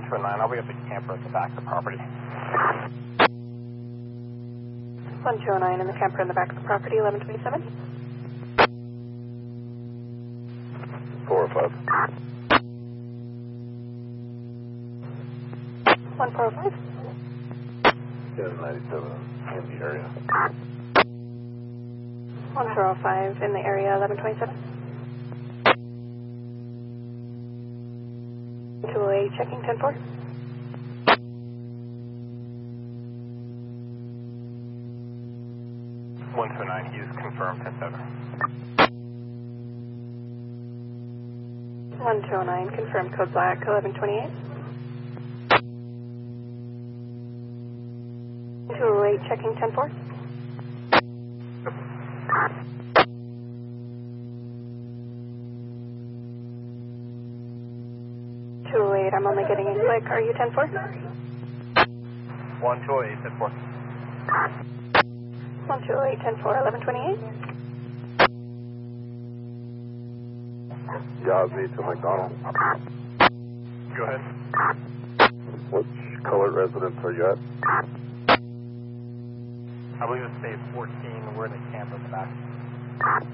129, I'll be at the camper at the back of the property. 1209 in the camper in the back of the property, 1127. 405. 1405. 1097 in the area. 1005 in the area, 1127. 208 checking 10-4. He's confirmed 10-7. 1209 confirmed code black, 1128. 208 checking 10-4. 208, I'm only getting a click. Are you 10-4? 1208, 10-4. 1208, 10-4, 1128. Yazzie to McDonald. Go ahead. Which color residence are you at? I believe it's phase 14. We're in the camp at the back.